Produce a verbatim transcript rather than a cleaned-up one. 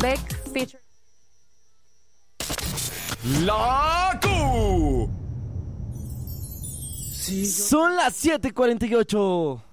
Beck featuring La Q. Son las siete cuarenta y ocho.